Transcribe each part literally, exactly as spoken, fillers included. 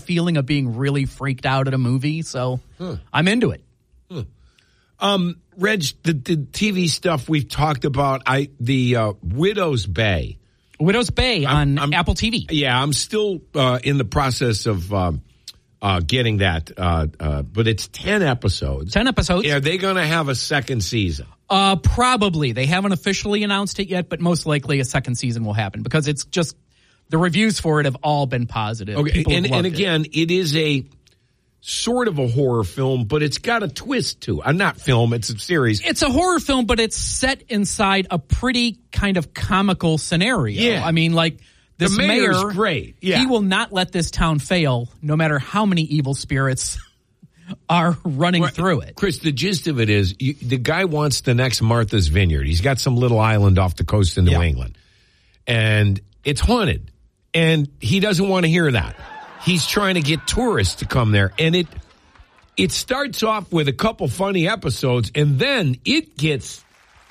feeling of being really freaked out at a movie, so huh. I'm into it. Huh. Um, Reg, the, the T V stuff we've talked about, I the uh, Widow's Bay. Widow's Bay I'm, on I'm, Apple T V. Yeah, I'm still uh, in the process of um, uh, getting that, uh, uh, but it's ten episodes. Ten episodes. Yeah, are they going to have a second season? Uh, probably. They haven't officially announced it yet, but most likely a second season will happen because it's just the reviews for it have all been positive. Okay, People and, have loved and again, it. it is a sort of a horror film, but it's got a twist to it. Uh, not film, it's a series. It's a horror film, but it's set inside a pretty kind of comical scenario. Yeah. I mean, like, this the mayor's mayor, great. Yeah. He will not let this town fail, no matter how many evil spirits are running well, through it. Chris, the gist of it is, you, the guy wants the next Martha's Vineyard. He's got some little island off the coast of New yeah. England. And it's haunted. And he doesn't want to hear that. He's trying to get tourists to come there. And it it starts off with a couple funny episodes, and then it gets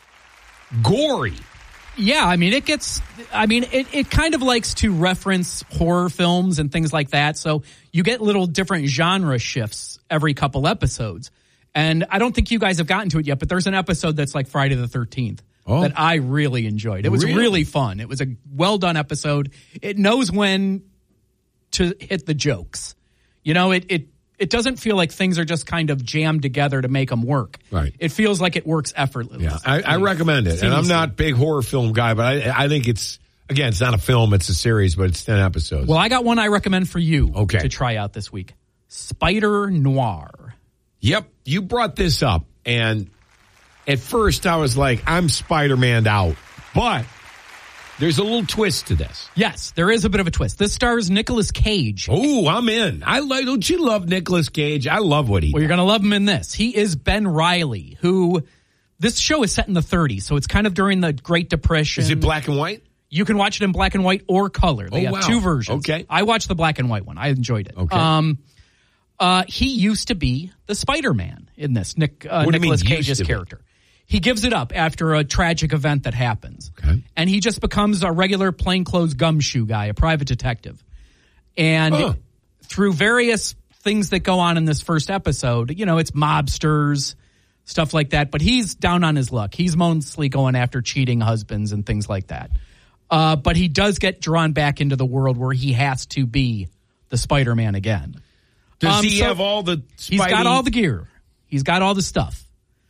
gory. Yeah, I mean, it gets, I mean, it, it kind of likes to reference horror films and things like that. So you get little different genre shifts every couple episodes. And I don't think you guys have gotten to it yet, but there's an episode that's like Friday the thirteenth oh. that I really enjoyed. It was really? really fun. It was a well-done episode. It knows when to hit the jokes. You know, it, it, it doesn't feel like things are just kind of jammed together to make them work. Right. It feels like it works effortlessly. Yeah, I, I recommend it. And I'm not a big horror film guy, but I, I think it's, again, it's not a film, it's a series, but it's ten episodes. Well, I got one I recommend for you okay. to try out this week. Spider Noir. Yep, you brought this up, and at first I was like, I'm Spider-Man out, but there's a little twist to this. Yes, there is a bit of a twist. This stars Nicolas Cage. Oh, I'm in. I like. Don't you love Nicolas Cage? I love what he. Well, does. You're going to love him in this. He is Ben Reilly, who this show is set in the thirties, so it's kind of during the Great Depression. Is it black and white? You can watch it in black and white or color. They oh, have wow. two versions. Okay. I watched the black and white one. I enjoyed it. Okay. Um, uh, he used to be the Spider-Man in this. Nick uh, Nicolas Cage's character. He gives it up after a tragic event that happens. Okay. And he just becomes a regular plainclothes gumshoe guy, a private detective. And huh. through various things that go on in this first episode, you know, it's mobsters, stuff like that. But he's down on his luck. He's mostly going after cheating husbands and things like that. Uh, but he does get drawn back into the world where he has to be the Spider-Man again. Does um, he so have all the Spidey? He's got all the gear. He's got all the stuff.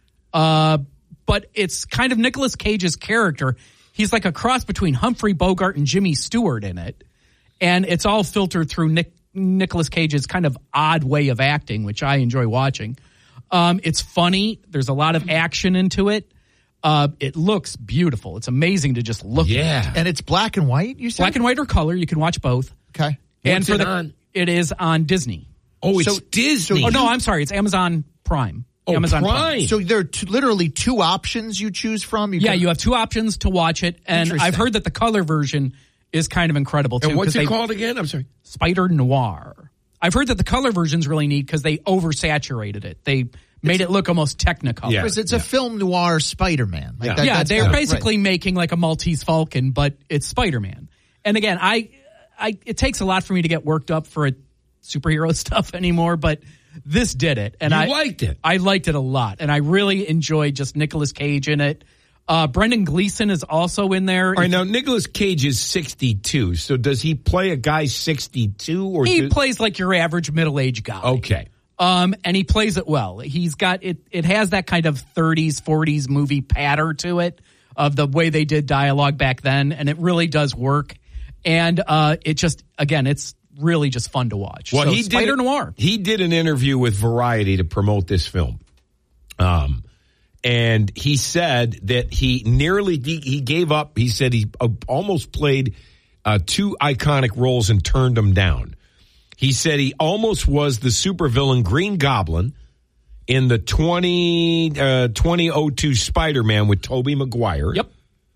Uh, but it's kind of Nicolas Cage's character. He's like a cross between Humphrey Bogart and Jimmy Stewart in it. And it's all filtered through Nick, Nicolas Cage's kind of odd way of acting, which I enjoy watching. Um, it's funny. There's a lot of action into it. Uh, it looks beautiful. It's amazing to just look yeah. at. Yeah. And it's black and white, you said? Black and white or color. You can watch both. Okay. And What's for it the, on? It is on Disney. Oh, it's So- Disney. Oh, no, I'm sorry. It's Amazon Prime. Oh, Amazon Prime. So there are two, literally two options you choose from? You Yeah, can- you have two options to watch it. And Interesting. I've heard that the color version is kind of incredible, too. And what's 'cause it they- called again? I'm sorry. Spider Noir. I've heard that the color version's really neat because they oversaturated it. They made it look almost Technicolor. Yeah. Because it's a film noir Spider-Man. Like Yeah. that- yeah, that's they're kind of- basically right. making like a Maltese Falcon, but it's Spider-Man. And again, I, I, it takes a lot for me to get worked up for a superhero stuff anymore, but this did it. And You I liked it. I liked it a lot. And I really enjoyed just Nicolas Cage in it. Uh, Brendan Gleeson is also in there. All right, now Nicolas Cage is sixty-two, so does he play a guy sixty-two? Or He do- plays like your average middle-aged guy. Okay. Um, and he plays it well. He's got it. It has that kind of thirties, forties movie patter to it of the way they did dialogue back then, and it really does work. And uh, it just, again, it's really just fun to watch. Well, so he Spider did, Noir. He did an interview with Variety to promote this film. Um, and he said that he nearly, he gave up. He said he uh, almost played uh, two iconic roles and turned them down. He said he almost was the supervillain Green Goblin in the twenty, uh, twenty oh two Spider-Man with Tobey Maguire. Yep.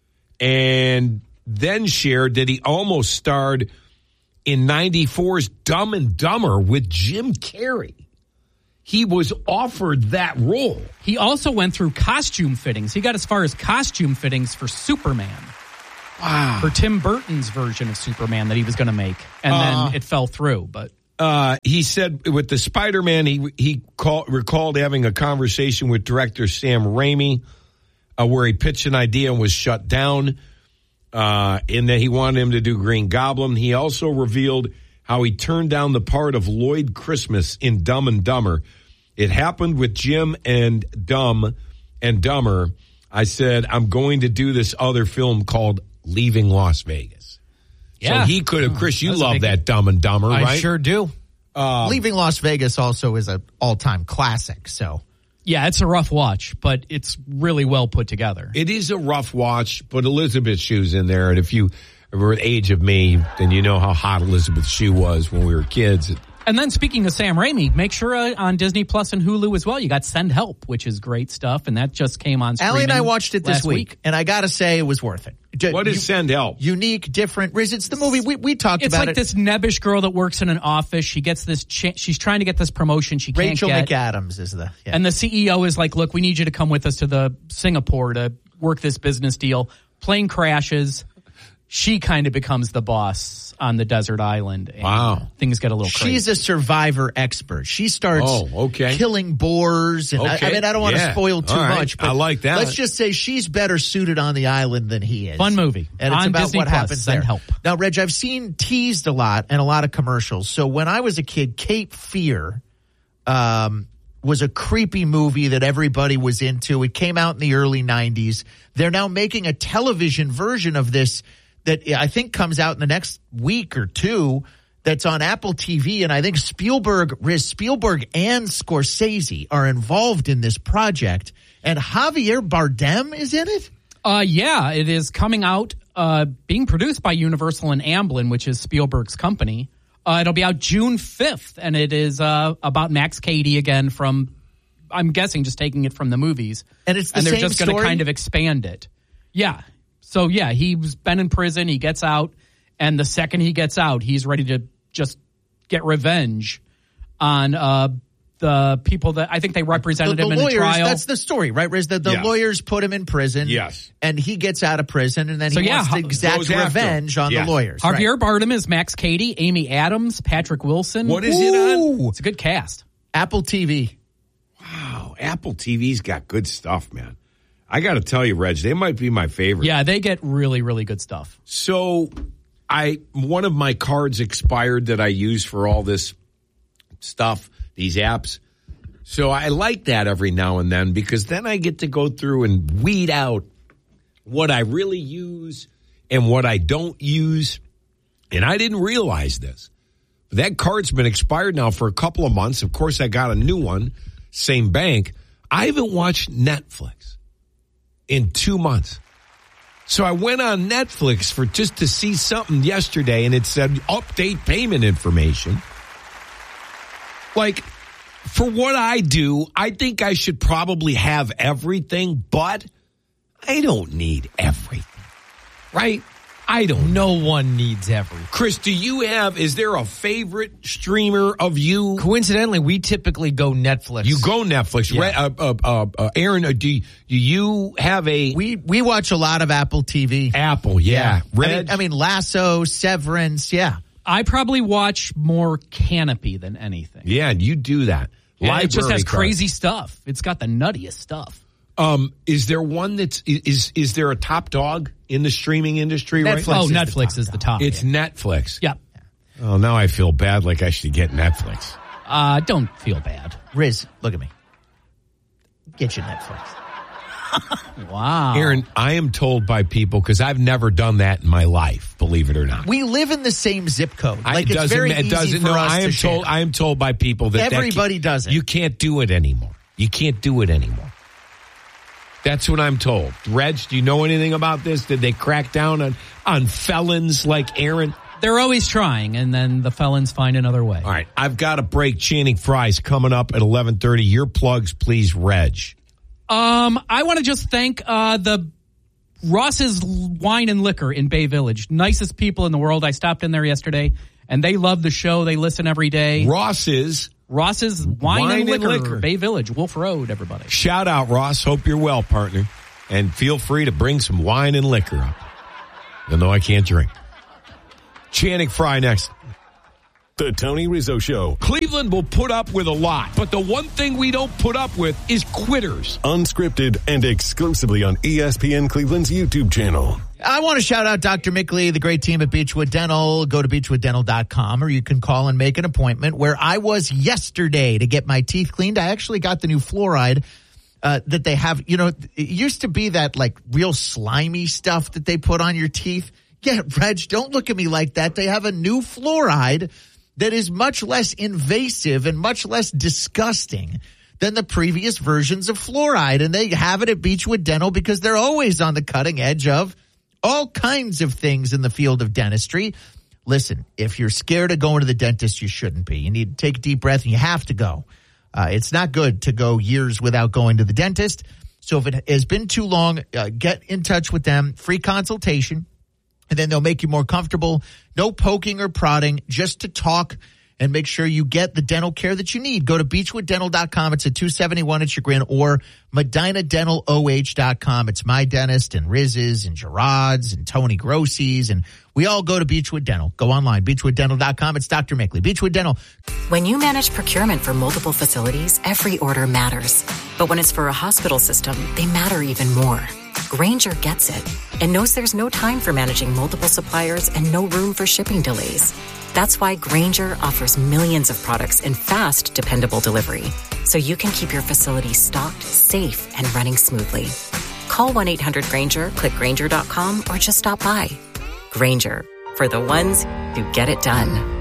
And then shared that he almost starred in ninety-four's Dumb and Dumber with Jim Carrey. He was offered that role. He also went through costume fittings. He got as far as costume fittings for Superman. Wow. For Tim Burton's version of Superman that he was going to make. And Uh, then it fell through. But Uh, he said with the Spider-Man, he he call, recalled having a conversation with director Sam Raimi uh, where he pitched an idea and was shut down, uh, and that he wanted him to do Green Goblin. He also revealed how he turned down the part of Lloyd Christmas in Dumb and Dumber. It happened with Jim and Dumb and Dumber. I said, I'm going to do this other film called Leaving Las Vegas. Yeah. So he could have, Chris, you That's a love big- that Dumb and Dumber, I right? sure do. Um, Leaving Las Vegas also is an all-time classic, so. Yeah, it's a rough watch, but it's really well put together. It is a rough watch, but Elizabeth Shue's in there. And if you were the age of me, then you know how hot Elizabeth Shue was when we were kids. And then speaking of Sam Raimi, make sure uh, on Disney Plus and Hulu as well, you got Send Help, which is great stuff, and that just came on streaming Allie and I watched it this last week, and I gotta say it was worth it. J- What is you- Send Help? Unique, different. Riz, it's the movie we we talked It's about like it. this nebbish girl that works in an office. She gets this. Cha- she's trying to get this promotion. She can't Rachel get. McAdams is the yeah. And the C E O is like, "Look, we need you to come with us to the Singapore to work this business deal." Plane crashes. She kind of becomes the boss on the desert island. And Wow. things get a little crazy. She's a survivor expert. She starts Oh, okay. killing boars. And I, Okay. I mean, I don't want to Yeah. spoil too All right. much, but I like that. let's just say she's better suited on the island than he is. Fun movie. And it's On about Disney what Plus. happens Send there. Help. Now, Reg, I've seen teased a lot and a lot of commercials. So when I was a kid, Cape Fear um, was a creepy movie that everybody was into. It came out in the early nineties. They're now making a television version of this that I think comes out in the next week or two that's on Apple T V. And I think Spielberg, Riz Spielberg and Scorsese are involved in this project. And Javier Bardem is in it? Uh, yeah, it is coming out, uh, being produced by Universal and Amblin, which is Spielberg's company. Uh, it'll be out June fifth, and it is uh, about Max Cady again from, I'm guessing, just taking it from the movies. And it's the and they're same just going to story? kind of expand it. Yeah. So, yeah, he's been in prison, he gets out, and the second he gets out, he's ready to just get revenge on uh, the people that I think they represented the, the him in lawyers, the trial. That's the story, right, Riz? The, the Yes. lawyers put him in prison. Yes. And he gets out of prison, and then So, he yeah, wants to Ho- exact goes after revenge him. on Yes. the lawyers. Javier right. Bardem is Max Cady, Amy Adams, Patrick Wilson. What is it on? It's a good cast. Apple T V. Wow, Apple T V's got good stuff, man. I got to tell you, Reg, they might be my favorite. Yeah, they get really, really good stuff. So I one of my cards expired that I use for all this stuff, these apps. So I like that every now and then because then I get to go through and weed out what I really use and what I don't use. And I didn't realize this. That card's been expired now for a couple of months. Of course, I got a new one, same bank. I haven't watched Netflix in two months. So I went on Netflix for just to see something yesterday, and it said update payment information. Like, for what I do, I think I should probably have everything, but I don't need everything. Right? I don't know. No one needs everything. Chris, do you have, is there a favorite streamer of you? Coincidentally, we typically go Netflix. You go Netflix. Yeah. Re- uh, uh, uh, uh, Aaron, uh, do, do you have a We we watch a lot of Apple T V. Apple? Yeah. I Reg? mean, I mean, Lasso, Severance, yeah. I probably watch more Canopy than anything. yeah, you do that. Yeah, it just Library has card. crazy stuff. It's got the nuttiest stuff. Um, is there one that's is is there a top dog in the streaming industry right Netflix. now? Oh, is the Netflix top is the top. It's Netflix. yeah. Oh, now I feel bad like I should get Netflix. Uh, don't feel bad. Riz, look at me. Get your Netflix. Wow. Aaron, I am told by people, because I've never done that in my life, believe it or not. We live in the same zip code. I- Like, it it's doesn't, very it easy doesn't, for no, us I am to share. told I am told by people that that Everybody can't- does it. You can't do it anymore. You can't do it anymore. That's what I'm told. Reg, do you know anything about this? Did they crack down on, on felons like Aaron? They're always trying, and then the felons find another way. All right, I've got a break. Channing Fries coming up at eleven thirty. Your plugs, please, Reg. Um, I want to just thank uh, the Ross's Wine and Liquor in Bay Village. Nicest people in the world. I stopped in there yesterday, and they love the show. They listen every day. Ross's. Ross's Wine, Wine and, and Liquor, Liquor. Bay Village, Wolf Road, everybody. Shout out, Ross. Hope you're well, partner. And feel free to bring some wine and liquor up. Even though I can't drink. Channing Fry next. The Tony Rizzo Show. Cleveland will put up with a lot, but the one thing we don't put up with is quitters. Unscripted and exclusively on E S P N Cleveland's YouTube channel. I want to shout out Doctor Mickley, the great team at Beechwood Dental. Go to beechwood dental dot com, or you can call and make an appointment, where I was yesterday to get my teeth cleaned. I actually got the new fluoride uh, that they have. You know, it used to be that like real slimy stuff that they put on your teeth. Yeah, Reg, don't look at me like that. They have a new fluoride that is much less invasive and much less disgusting than the previous versions of fluoride. And they have it at Beechwood Dental because they're always on the cutting edge of all kinds of things in the field of dentistry. Listen, if you're scared of going to the dentist, you shouldn't be. You need to take a deep breath, and you have to go. Uh, it's not good to go years without going to the dentist. So if it has been too long, uh, get in touch with them. Free consultation. And then they'll make you more comfortable. No poking or prodding, just to talk and make sure you get the dental care that you need. Go to beechwood dental dot com. It's at two seventy-one in Chagrin, or medina dental o h dot com. It's my dentist and Riz's and Gerard's and Tony Grossi's, and we all go to Beechwood Dental. Go online, beechwood dental dot com. It's Doctor Mickley. Beechwood Dental. When you manage procurement for multiple facilities, every order matters. But when it's for a hospital system, they matter even more. Grainger gets it and knows there's no time for managing multiple suppliers and no room for shipping delays. That's why Grainger offers millions of products in fast, dependable delivery, so you can keep your facility stocked, safe, and running smoothly. Call one eight hundred Grainger, click Grainger dot com, or just stop by. Grainger, for the ones who get it done.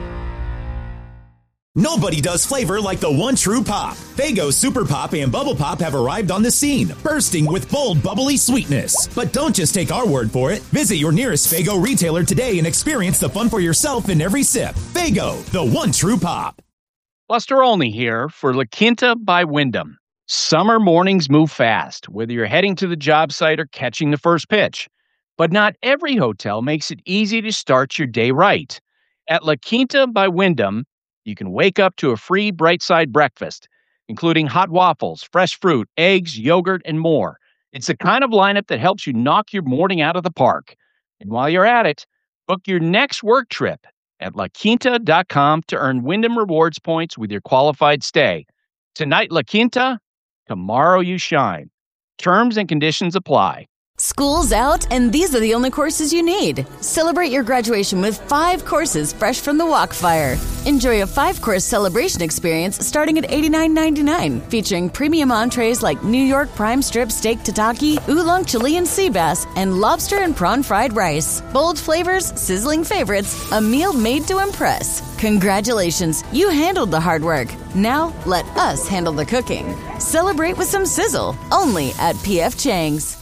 Nobody does flavor like the one true pop. Faygo Super Pop and Bubble Pop have arrived on the scene, bursting with bold, bubbly sweetness. But don't just take our word for it. Visit your nearest Faygo retailer today and experience the fun for yourself in every sip. Faygo, the one true pop. Buster Olney here for La Quinta by Wyndham. Summer mornings move fast, whether you're heading to the job site or catching the first pitch. But not every hotel makes it easy to start your day right. At La Quinta by Wyndham, you can wake up to a free Bright Side breakfast, including hot waffles, fresh fruit, eggs, yogurt, and more. It's the kind of lineup that helps you knock your morning out of the park. And while you're at it, book your next work trip at la quinta dot com to earn Wyndham Rewards points with your qualified stay. Tonight, La Quinta, tomorrow you shine. Terms and conditions apply. School's out, and these are the only courses you need. Celebrate your graduation with five courses fresh from the Walkfire. Enjoy a five-course celebration experience starting at eighty-nine ninety-nine, featuring premium entrees like New York prime strip steak tataki, oolong Chilean sea bass, and lobster and prawn fried rice. Bold flavors, sizzling favorites, a meal made to impress. Congratulations, you handled the hard work. Now let us handle the cooking. Celebrate with some sizzle, only at P F Chang's.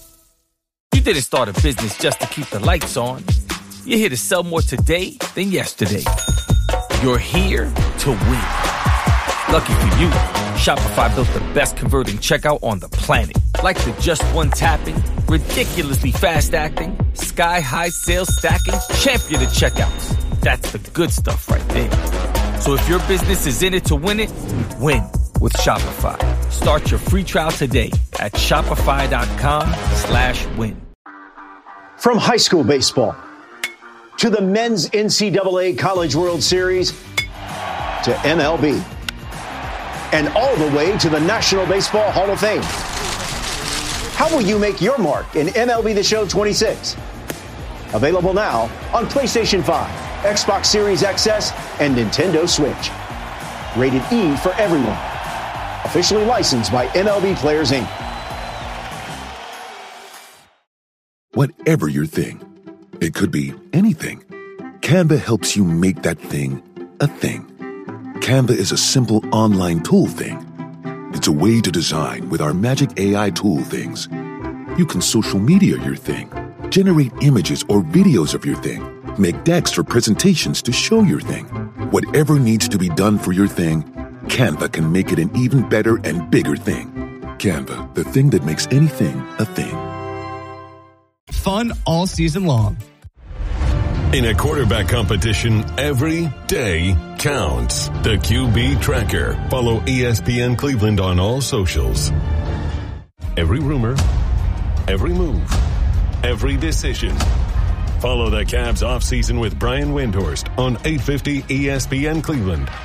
You didn't start a business just to keep the lights on. You're here to sell more today than yesterday. You're here to win. Lucky for you, Shopify built the best converting checkout on the planet. Like the just one tapping, ridiculously fast acting, sky-high sales stacking, champion of checkouts. That's the good stuff right there. So if your business is in it to win it, win with Shopify. Start your free trial today at shopify.com slash win. From high school baseball to the men's N C double A College World Series to M L B and all the way to the National Baseball Hall of Fame. How will you make your mark in M L B The Show twenty-six? Available now on PlayStation five, Xbox Series X S, and Nintendo Switch. Rated E for everyone. Officially licensed by M L B Players, Incorporated. Whatever your thing, it could be anything. Canva helps you make that thing a thing. Canva is a simple online tool thing. It's a way to design with our magic A I tool things. You can social media your thing, generate images or videos of your thing, make decks for presentations to show your thing. Whatever needs to be done for your thing, Canva can make it an even better and bigger thing. Canva, the thing that makes anything a thing. Fun all season long. In a quarterback competition, every day counts. The Q B Tracker. Follow E S P N Cleveland on all socials. Every rumor, every move, every decision. Follow the Cavs offseason with Brian Windhorst on eight fifty E S P N Cleveland.